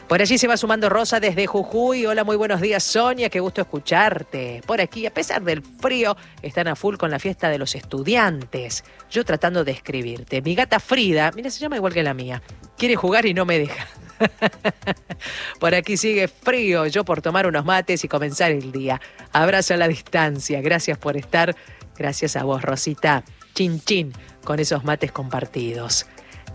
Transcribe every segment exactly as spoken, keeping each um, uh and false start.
Por allí se va sumando Rosa desde Jujuy. Hola, muy buenos días, Sonia, qué gusto escucharte. Por aquí, a pesar del frío, están a full con la fiesta de los estudiantes. Yo tratando de escribirte. Mi gata Frida, mira, se llama igual que la mía, quiere jugar y no me deja. Por aquí sigue frío, yo por tomar unos mates y comenzar el día. Abrazo a la distancia, gracias por estar. Gracias a vos, Rosita. Chin chin con esos mates compartidos.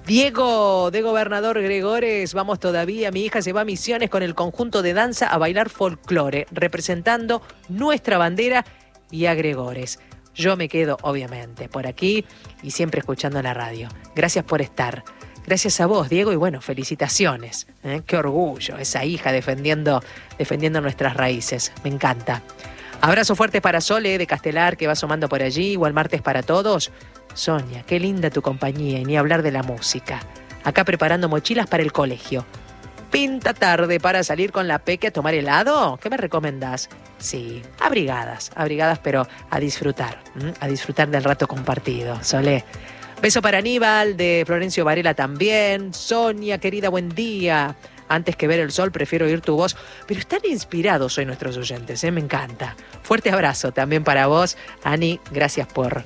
Diego, de Gobernador Gregores, vamos todavía. Mi hija se va a Misiones con el conjunto de danza a bailar folclore, representando nuestra bandera y a Gregores. Yo me quedo, obviamente, por aquí y siempre escuchando la radio. Gracias por estar. Gracias a vos, Diego, y bueno, felicitaciones. ¿eh? Qué orgullo, esa hija defendiendo, defendiendo nuestras raíces. Me encanta. Abrazo fuerte para Sole de Castelar, que va asomando por allí. Igual martes para todos. Sonia, qué linda tu compañía y ni hablar de la música. Acá preparando mochilas para el colegio. Pinta tarde para salir con la Peque a tomar helado. ¿Qué me recomendás? Sí, abrigadas, abrigadas, pero a disfrutar. ¿m? A disfrutar del rato compartido. Sole. Beso para Aníbal, de Florencio Varela también. Sonia, querida, buen día. Antes que ver el sol, prefiero oír tu voz. Pero están inspirados hoy nuestros oyentes, ¿eh? Me encanta. Fuerte abrazo también para vos, Ani. Gracias por,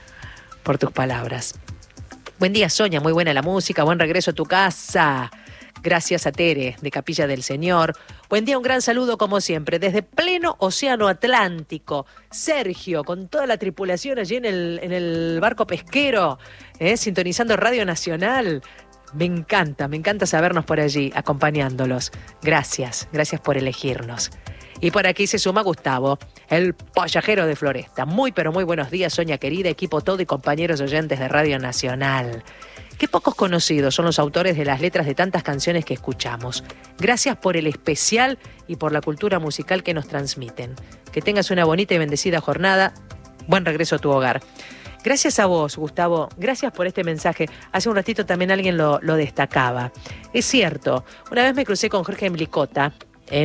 por tus palabras. Buen día, Sonia. Muy buena la música. Buen regreso a tu casa. Gracias a Tere, de Capilla del Señor. Buen día, un gran saludo como siempre. Desde pleno Océano Atlántico. Sergio, con toda la tripulación allí en el, en el barco pesquero, ¿eh? Sintonizando Radio Nacional. Me encanta, me encanta sabernos por allí, acompañándolos. Gracias, gracias por elegirnos. Y por aquí se suma Gustavo, el pollajero de Floresta. Muy, pero muy buenos días, Sonia querida, equipo todo y compañeros oyentes de Radio Nacional. Qué pocos conocidos son los autores de las letras de tantas canciones que escuchamos. Gracias por el especial y por la cultura musical que nos transmiten. Que tengas una bonita y bendecida jornada. Buen regreso a tu hogar. Gracias a vos, Gustavo. Gracias por este mensaje. Hace un ratito también alguien lo, lo destacaba. Es cierto, una vez me crucé con Jorge Mlicota en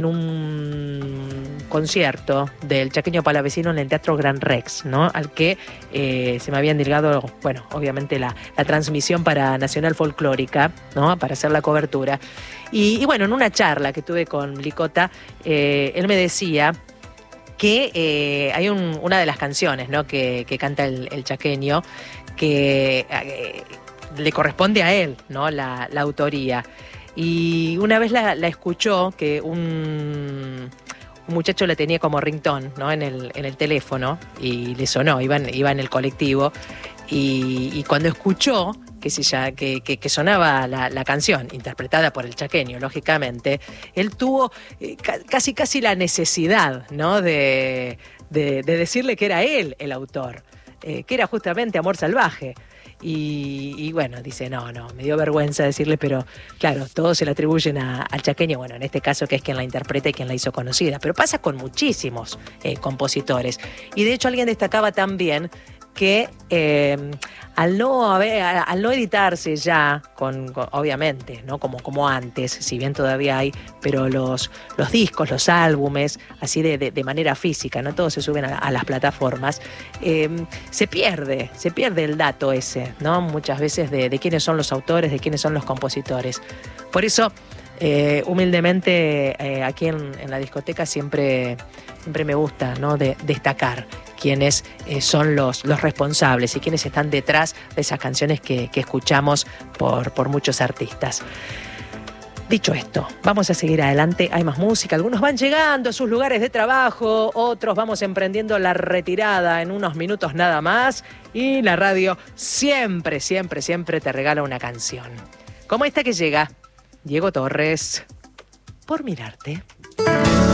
un concierto del Chaqueño Palavecino en el Teatro Gran Rex, ¿no? Al que eh, se me había endilgado, bueno, obviamente la, la transmisión para Nacional Folclórica, ¿no? Para hacer la cobertura. Y, y bueno, en una charla que tuve con Mlicota, eh, él me decía que eh, hay un, una de las canciones, ¿no? que, que canta el, el chaqueño, que eh, le corresponde a él, ¿no? la, la autoría. Y una vez la, la escuchó, que un, un muchacho la tenía como ringtone, ¿no? en, el, en el teléfono, y le sonó, iba en, iba en el colectivo, y, y cuando escuchó que, se ya, que, que, que sonaba la, la canción, interpretada por el chaqueño, lógicamente, él tuvo eh, ca, casi casi la necesidad, ¿no? de, de, de decirle que era él el autor, eh, que era justamente Amor Salvaje. Y, y bueno, dice, no, no, me dio vergüenza decirle, pero claro, todos se le atribuyen a, al chaqueño, bueno, en este caso que es quien la interpreta y quien la hizo conocida, pero pasa con muchísimos eh, compositores. Y de hecho alguien destacaba también que eh, al, no haber, al no editarse ya, con, con, obviamente, ¿no? como, como antes, si bien todavía hay, pero los, los discos, los álbumes, así de, de, de manera física, no todos se suben a, a las plataformas, eh, se pierde, se pierde el dato ese, ¿no? Muchas veces de, de quiénes son los autores, de quiénes son los compositores. Por eso, eh, humildemente, eh, aquí en, en la discoteca siempre, siempre me gusta, ¿no? de, destacar quiénes eh, son los, los responsables y quiénes están detrás de esas canciones que, que escuchamos por, por muchos artistas. Dicho esto, vamos a seguir adelante, hay más música, algunos van llegando a sus lugares de trabajo, otros vamos emprendiendo la retirada en unos minutos nada más, y la radio siempre, siempre, siempre te regala una canción. Como esta que llega, Diego Torres, Por Mirarte.